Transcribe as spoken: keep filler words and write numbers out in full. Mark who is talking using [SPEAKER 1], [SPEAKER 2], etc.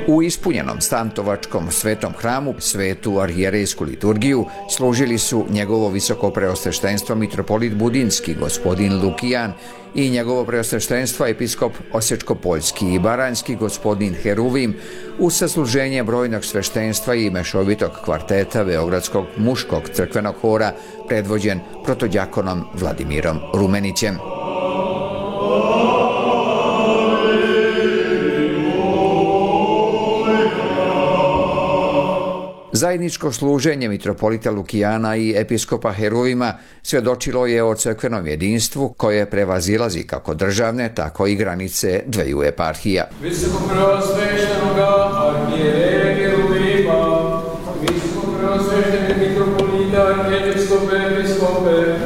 [SPEAKER 1] U ispunjenom stantovačkom svetom hramu svetu arhijerejsku liturgiju služili su njegovo visoko preosveštenstvo mitropolit Budinski gospodin Lukijan i njegovo preosveštenstvo episkop Osječko-poljski i baranjski gospodin Heruvim uz sasluženje brojnog sveštenstva i mešovitog kvarteta Beogradskog muškog crkvenog hora predvođen protodjakonom Vladimirom Rumenićem. Zajedničko služenje mitropolita Lukijana i episkopa Heruvima svjedočilo je o crkvenom jedinstvu koje prevazilazi kako državne, tako i granice dveju eparhija.
[SPEAKER 2] Visokopreosveštenoga arhijereja Heruvima, visokopreosveštene mitropolita, arhijepiskope, episkope,